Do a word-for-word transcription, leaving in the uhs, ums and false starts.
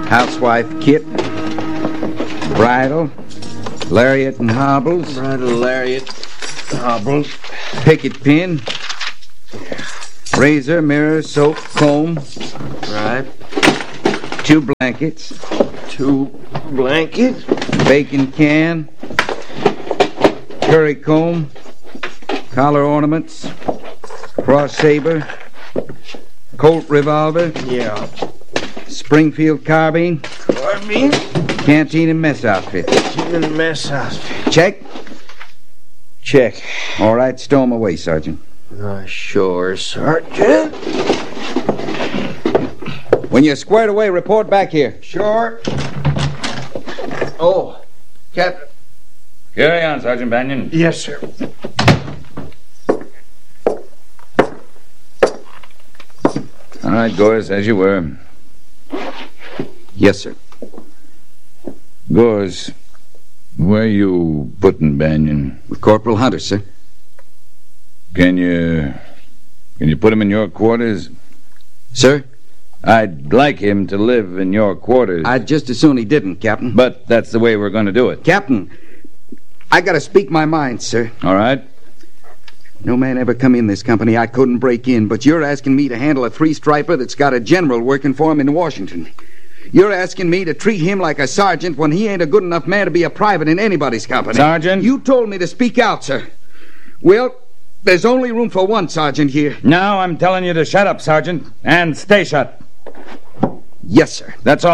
Housewife kit. Bridle. Lariat and hobbles. Bridle, lariat, hobbles. Picket pin. Razor, mirror, soap, comb. Right. Two blankets. Two blankets. Bacon can. Curry comb. Collar ornaments. Cross saber. Colt revolver. Yeah. Springfield carbine. Carbine. Canteen and mess outfit. In the mess outfit. Check? Check. All right, stow 'em away, Sergeant. Uh, sure, Sergeant. When you're squared away, report back here. Sure. Oh, Captain. Carry on, Sergeant Bannion. Yes, sir. All right, Gores, as you were. Yes, sir. Gores, where you putting Bannion? With Corporal Hunter, sir. Can you... Can you put him in your quarters? Sir? I'd like him to live in your quarters. I'd just as soon he didn't, Captain. But that's the way we're going to do it. Captain, I gotta speak my mind, sir. All right? No man ever come in this company I couldn't break in, but you're asking me to handle a three-striper that's got a general working for him in Washington. You're asking me to treat him like a sergeant when he ain't a good enough man to be a private in anybody's company. Sergeant? You told me to speak out, sir. Well, there's only room for one sergeant here. Now I'm telling you to shut up, Sergeant, and stay shut. Yes, sir. That's all.